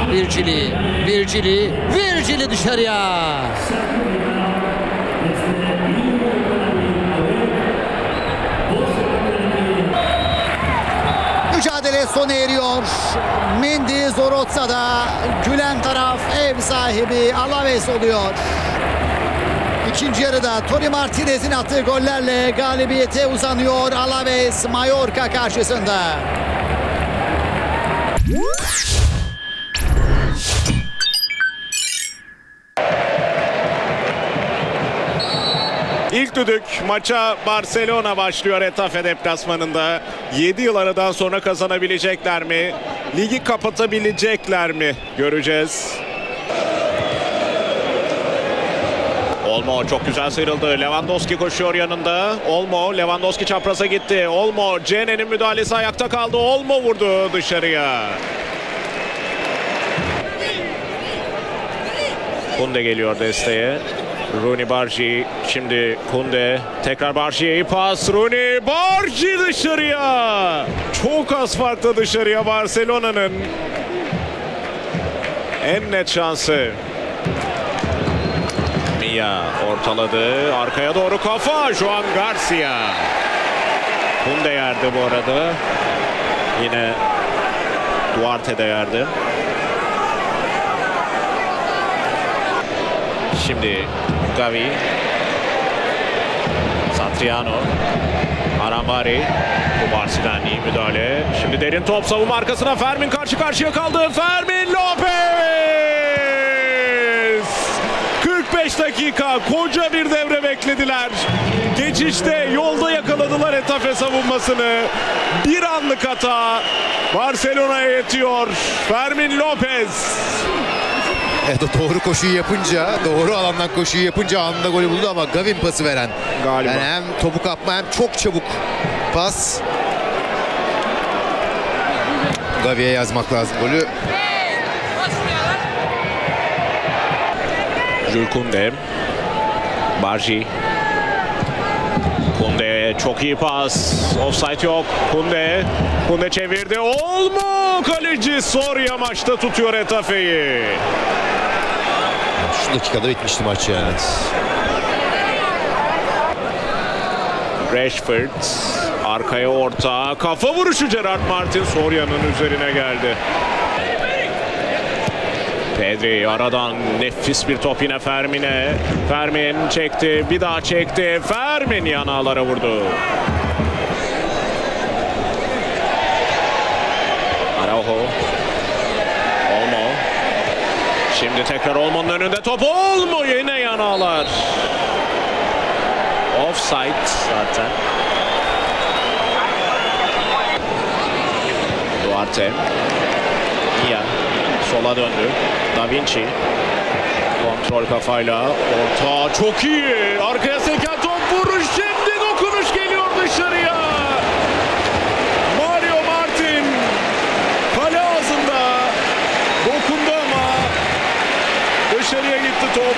Virgili dışarıya. Mücadele sona eriyor. Mendy Zorotsa'da, gülen taraf ev sahibi Alaves oluyor. İkinci yarıda Tony Martinez'in attığı gollerle galibiyete uzanıyor Alaves Mallorca karşısında. İlk düdük maça Barcelona başlıyor Getafe deplasmanında. 7 yıl aradan sonra kazanabilecekler mi? Ligi kapatabilecekler mi? Göreceğiz. Olmo çok güzel sıyrıldı. Lewandowski koşuyor yanında. Olmo, Lewandowski çapraza gitti. Olmo, Cene'nin müdahalesi ayakta kaldı. Olmo vurdu dışarıya. Kunde geliyor desteğe. Rooney Bargi, şimdi Kunde, tekrar Bargi'ye iyi pas. Rooney Bargi dışarıya. Çok az farklı dışarıya Barcelona'nın en net şansı. Mia ortaladı. Arkaya doğru kafa. Joan Garcia. Kunde yerde bu arada. Yine Duarte de yerde. Şimdi Gavi. Satriano. Arambari. Kubarsi'den iyi müdahale. Şimdi derin top savunma arkasına. Fermin karşı karşıya kaldı. Fermin Lopez. 45 dakika koca bir devre beklediler. Geçişte yolda yakaladılar Getafe savunmasını. Bir anlık hata Barcelona'ya yetiyor. Fermin Lopez. Doğru koşuyu yapınca, doğru alandan koşuyu yapınca anında golü buldu ama Gavin pası veren. Galiba. Yani hem topu kapma hem çok çabuk pas. Gavi'ye yazmak lazım golü. Jules Kunde. Bargi. Kunde çok iyi pas. Offside yok. Kunde çevirdi. Olmo kaleci Soria maçta tutuyor Getafe'yi. Şu dakikada bitmişti maç yani. Rashford arkaya orta. Kafa vuruşu Gerard Martin Soria'nın üzerine geldi. Pedri aradan nefis bir top yine Fermin'e. Fermin çekti, bir daha çekti. Fermin yanağlara vurdu. Araujo. Olmo. Şimdi tekrar Olmo'nun önünde top. Olmo yine yanağlar. Offside zaten. Duarte. Mia. Sola döndü. Da Vinci. Kontrol kafayla. Orta çok iyi. Arkaya seken top vuruş. Şimdi dokunuş geliyor dışarıya. Mario Martin. Kale ağzında. Dokundu ama dışarıya gitti top.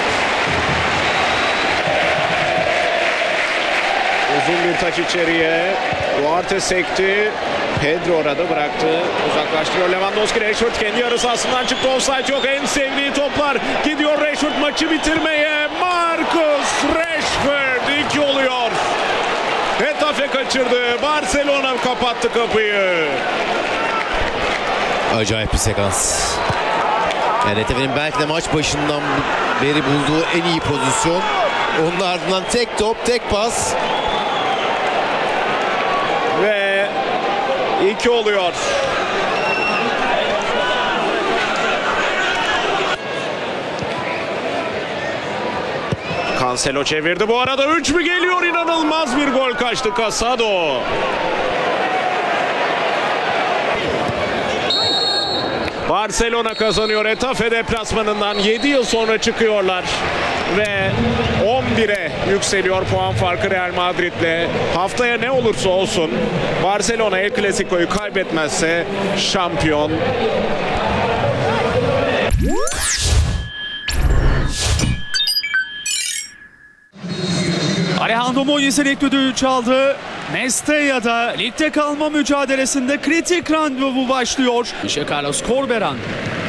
Uzun bir taç içeriye. Duarte sekti. Pedro orada bıraktı. Uzaklaştırıyor Lewandowski. Rashford kendi yarı sahasından çıktı. Offside yok. En sevdiği toplar. Gidiyor Rashford maçı bitirmeye. Marcus Rashford 2 oluyor. Getafe kaçırdı. Barcelona kapattı kapıyı. Acayip bir sekans. Yani Getafe'nin belki de maç başından beri bulduğu en iyi pozisyon. Onun ardından tek top, tek pas. Ve 2 oluyor. Cancelo çevirdi bu arada. 3 mü geliyor? İnanılmaz bir gol kaçtı Casado. Barcelona kazanıyor. Getafe deplasmanından 7 yıl sonra çıkıyorlar. Ve 11'e yükseliyor puan farkı Real Madrid'le. Haftaya ne olursa olsun Barcelona El Clasico'yu kaybetmezse şampiyon. Alejandro Moyes'in ilk düdüğü çaldı. Mestalla'da ligde kalma mücadelesinde kritik randevu başlıyor. İşte Carlos Corberan